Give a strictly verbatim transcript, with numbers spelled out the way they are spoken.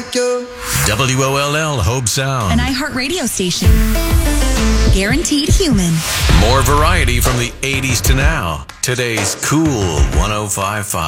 like you. W O L L Hobe Sound. An iHeart radio station. Guaranteed human. More variety from the eighties to now. Today's Cool one oh five point five.